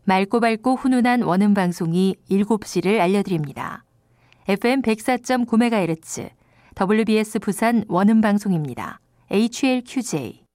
맑고 밝고 훈훈한 원음 방송이 7시를 알려드립니다. FM 104.9MHz WBS 부산 원음 방송입니다. HLQJ